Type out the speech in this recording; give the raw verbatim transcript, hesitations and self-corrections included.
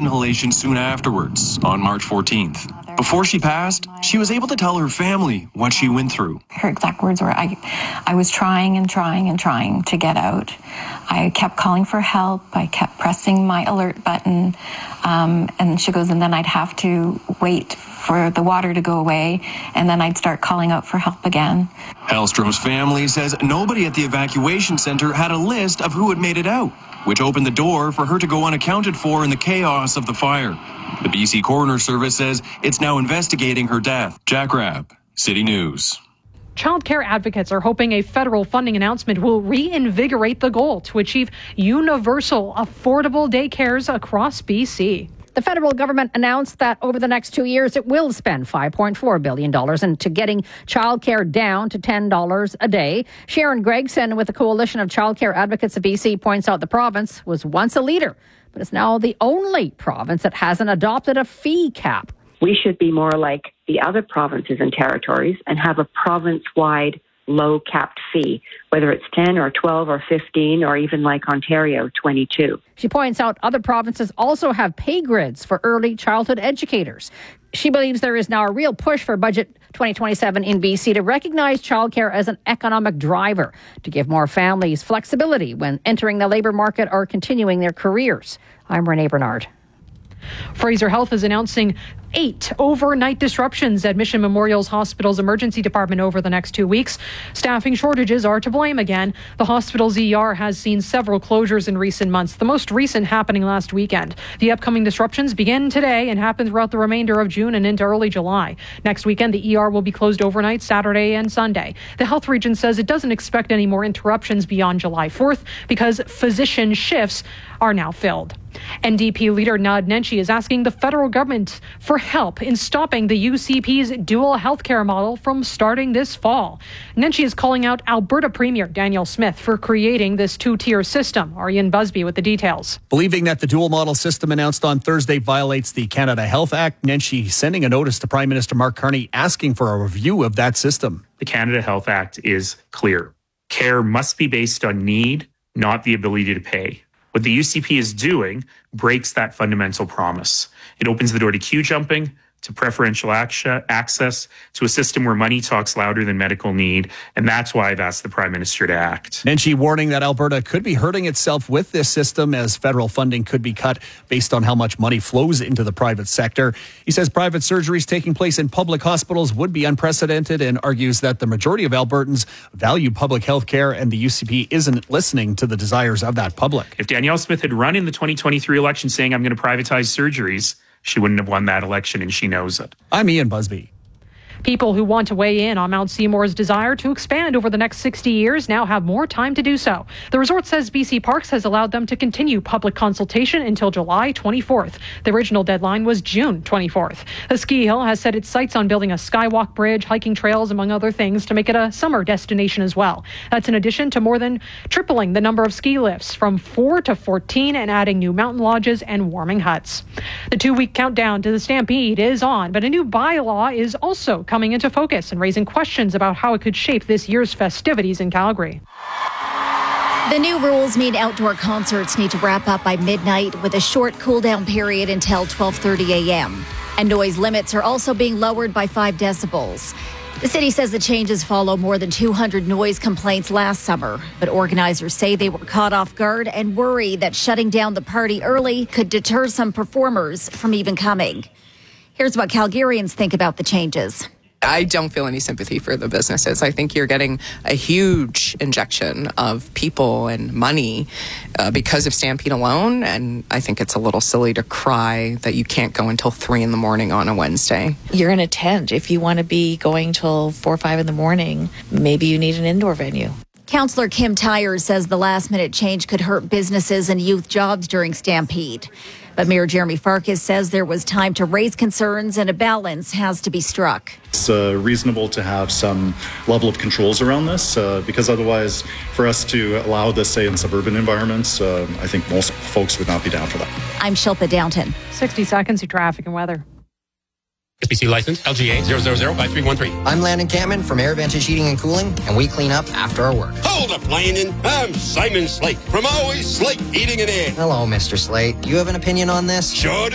inhalation soon afterwards, on March fourteenth. Before she passed, she was able to tell her family what she went through. Her exact words were, I, I was trying and trying and trying to get out. I kept calling for help. I kept pressing my alert button. Um, and she goes, and then I'd have to wait for the water to go away, and then I'd start calling out for help again. Hellstrom's family says nobody at the evacuation center had a list of who had made it out, which opened the door for her to go unaccounted for in the chaos of the fire. The B C Coroner Service says it's now investigating her death. Jack Rabb, City News. Child care advocates are hoping a federal funding announcement will reinvigorate the goal to achieve universal, affordable daycares across B C. The federal government announced that over the next two years, it will spend five point four billion dollars into getting childcare down to ten dollars a day. Sharon Gregson with the Coalition of Childcare Advocates of B C points out the province was once a leader, but it's now the only province that hasn't adopted a fee cap. We should be more like the other provinces and territories and have a province-wide low capped fee, whether it's ten or twelve or fifteen or even like Ontario, twenty-two. She points out other provinces also have pay grids for early childhood educators. She believes there is now a real push for Budget twenty twenty-seven in B C to recognize childcare as an economic driver, to give more families flexibility when entering the labour market or continuing their careers. I'm Renee Bernard. Fraser Health is announcing eight overnight disruptions at Mission Memorial's hospital's emergency department over the next two weeks. Staffing shortages are to blame again. The hospital's E R has seen several closures in recent months, the most recent happening last weekend. The upcoming disruptions begin today and happen throughout the remainder of June and into early July. Next weekend, the E R will be closed overnight Saturday and Sunday. The health region says it doesn't expect any more interruptions beyond July fourth because physician shifts are now filled. N D P leader Nad Nenshi is asking the federal government for help in stopping the U C P's dual healthcare model from starting this fall. Nenshi is calling out Alberta Premier Danielle Smith for creating this two-tier system. Ariane Busby with the details. Believing that the dual model system announced on Thursday violates the Canada Health Act, Nenshi sending a notice to Prime Minister Mark Carney asking for a review of that system. The Canada Health Act is clear. Care must be based on need, not the ability to pay. What the U C P is doing breaks that fundamental promise. It opens the door to queue jumping, to preferential access, to a system where money talks louder than medical need, and that's why I've asked the Prime Minister to act. Nenshi warning that Alberta could be hurting itself with this system as federal funding could be cut based on how much money flows into the private sector. He says private surgeries taking place in public hospitals would be unprecedented and argues that the majority of Albertans value public health care and the U C P isn't listening to the desires of that public. If Danielle Smith had run in the twenty twenty-three election saying, I'm going to privatize surgeries, she wouldn't have won that election, and she knows it. I'm Ian Busby. People who want to weigh in on Mount Seymour's desire to expand over the next sixty years now have more time to do so. The resort says B C Parks has allowed them to continue public consultation until July twenty-fourth. The original deadline was June twenty-fourth. The ski hill has set its sights on building a skywalk bridge, hiking trails, among other things, to make it a summer destination as well. That's in addition to more than tripling the number of ski lifts from four to fourteen and adding new mountain lodges and warming huts. The two-week countdown to the Stampede is on, but a new bylaw is also coming into focus and raising questions about how it could shape this year's festivities in Calgary. The new rules mean outdoor concerts need to wrap up by midnight with a short cool-down period until twelve thirty a.m. And noise limits are also being lowered by five decibels. The city says the changes follow more than two hundred noise complaints last summer, but organizers say they were caught off guard and worry that shutting down the party early could deter some performers from even coming. Here's what Calgarians think about the changes. I don't feel any sympathy for the businesses. I think you're getting a huge injection of people and money uh, because of Stampede alone, and I think it's a little silly to cry that you can't go until three in the morning on a Wednesday. You're in a tent. If you want to be going till four or five in the morning, maybe you need an indoor venue. Councillor Kim Tyers says the last-minute change could hurt businesses and youth jobs during Stampede. But Mayor Jeremy Farkas says there was time to raise concerns and a balance has to be struck. It's uh, reasonable to have some level of controls around this uh, because otherwise for us to allow this, say, in suburban environments, uh, I think most folks would not be down for that. I'm Shilpa Downton. sixty seconds of traffic and weather. S B C license L G A zero zero zero five three one three. I'm Landon Cameron from Air Vantage Heating and Cooling, and we clean up after our work. Hold up, Landon. I'm Simon Slate from Always Slate Heating and Air. Hello, Mister Slate. You have an opinion on this? Sure do.